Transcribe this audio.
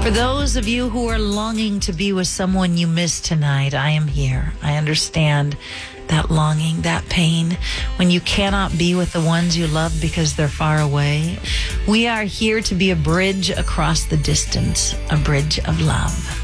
For those of you who are longing to be with someone you miss tonight, I am here. I understand that longing, that pain, when you cannot be with the ones you love because they're far away. We are here to be a bridge across the distance, a bridge of love.